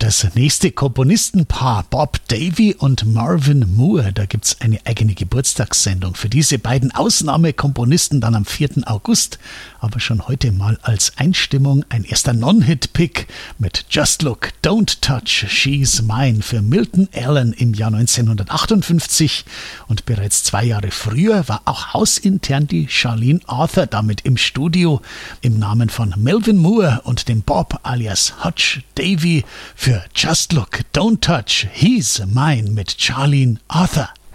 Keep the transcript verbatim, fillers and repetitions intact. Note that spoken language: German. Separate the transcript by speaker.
Speaker 1: das nächste Komponistenpaar, Bob Davey und Marvin Moore, da gibt's eine eigene Geburtstagssendung für diese beiden Ausnahmekomponisten dann am vierten August. Aber schon heute mal als Einstimmung ein erster Non-Hit-Pick mit Just Look, Don't Touch, She's Mine für Milton Allen im Jahr neunzehnhundertachtundfünfzig. Und bereits zwei Jahre früher war auch hausintern die Charlene Arthur damit im Studio im Namen von Melvin Moore und dem Bob alias Hutch Davey für Just Look, Don't Touch, He's Mine mit Charlene Arthur.